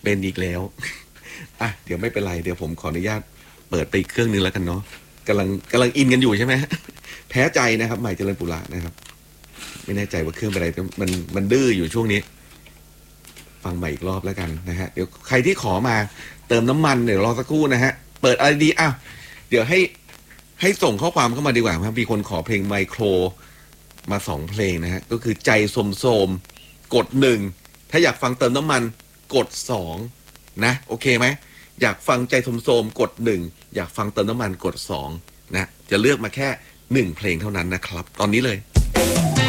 เป็นอีกแล้วอ่ะเดี๋ยวไม่เป็นไรเดี๋ยวผมขออนุญาตเปิดไปอีกเครื่องนึงแล้วกันเนาะกำลังอินกันอยู่ใช่ไหมแพ้ใจนะครับใหม่เจริญปุระนะครับไม่แน่ใจว่าเครื่องเป็นอะไรมันดื้ออยู่ช่วงนี้ฟังใหม่อีกรอบแล้วกันนะฮะเดี๋ยวใครที่ขอมาเติมน้ำมันเดี๋ยวรอสักครู่นะฮะเปิดอะไรดีอ้าวเดี๋ยวให้ส่งข้อความเข้ามาดีกว่าครับมีคนขอเพลงไมโครมา2เพลงนะฮะก็คือใจโสมกด1ถ้าอยากฟังเติมน้ำมันกด2นะโอเคไหมอยากฟังใจโสมกด1อยากฟังเติมน้ำมันกด2นะจะเลือกมาแค่1เพลงเท่านั้นนะครับตอนนี้เลย